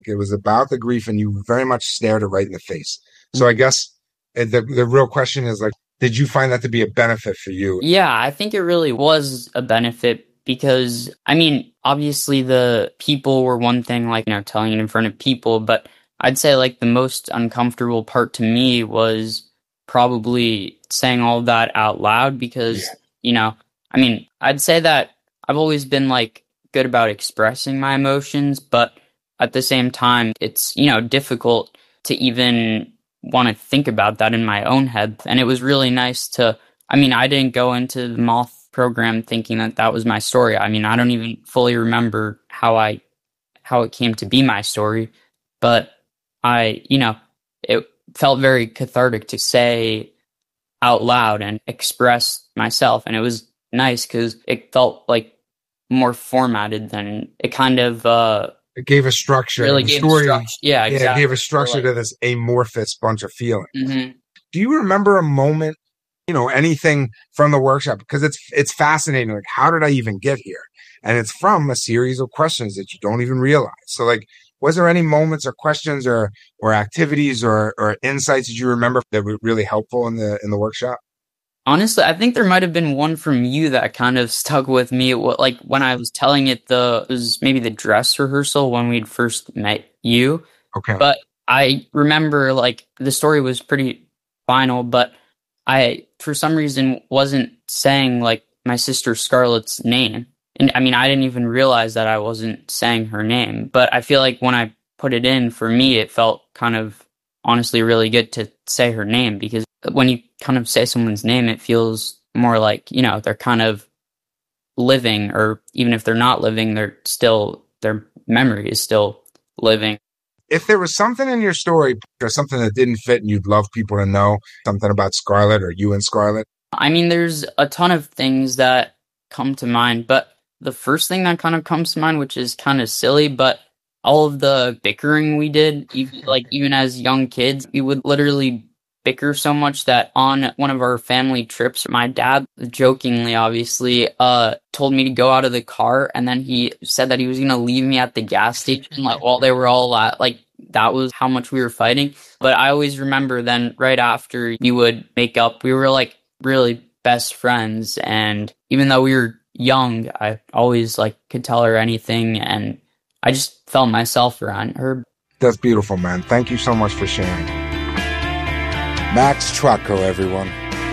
It was about the grief, and you very much stared it right in the face. So I guess the real question is, like, did you find that to be a benefit for you? Yeah, I think it really was a benefit because, I mean, obviously the people were one thing, like, telling it in front of people, but I'd say, like, the most uncomfortable part to me was probably saying all of that out loud because, I mean, I'd say that I've always been, like, good about expressing my emotions, but at the same time, it's, difficult to even want to think about that in my own head. And it was really nice to, I mean, I didn't go into the Moth program thinking that that was my story. I mean, I don't even fully remember how it came to be my story, but it felt very cathartic to say out loud and express myself. And it was nice because it felt like more formatted than it kind of, it gave a structure. Really gave story, structure. Yeah, exactly. It gave a structure to this amorphous bunch of feelings. Mm-hmm. Do you remember a moment, anything from the workshop? Because it's fascinating. Like, how did I even get here? And it's from a series of questions that you don't even realize. So, like, was there any moments or questions or activities or insights that you remember that were really helpful in the workshop? Honestly, I think there might have been one from you that kind of stuck with me. Like when I was telling it, it was maybe the dress rehearsal when we'd first met you. Okay. But I remember, like, the story was pretty final, but I, for some reason, wasn't saying, like, my sister Scarlett's name. And I mean, I didn't even realize that I wasn't saying her name. But I feel like when I put it in, for me, it felt kind of honestly really good to say her name, because when you kind of say someone's name, it feels more like, they're kind of living, or even if they're not living, their memory is still living. If there was something in your story or something that didn't fit and you'd love people to know, something about Scarlett or you and Scarlett? I mean, there's a ton of things that come to mind, but the first thing that kind of comes to mind, which is kind of silly, but all of the bickering we did, even as young kids, we would literally bicker so much that on one of our family trips, my dad, jokingly obviously, told me to go out of the car, and then he said that he was going to leave me at the gas station, like, while they were all that was how much we were fighting. But I always remember then right after we would make up, we were like really best friends, and even though we were young, I always could tell her anything, and I just felt myself around her. That's beautiful, man. Thank you so much for sharing. Max Trotko, everyone.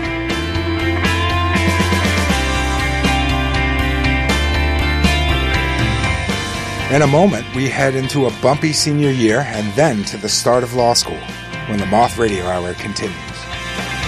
In a moment, we head into a bumpy senior year and then to the start of law school when the Moth Radio Hour continues.